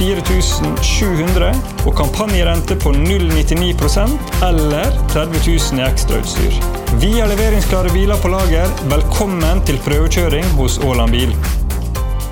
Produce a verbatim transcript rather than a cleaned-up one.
fire tusen sju hundre og kampanjerente på null komma nittini prosent eller tretti tusen i ekstrautstyr. Vi har leveringsklare biler på lager. Velkommen til prøvekjøring hos Åland Bil.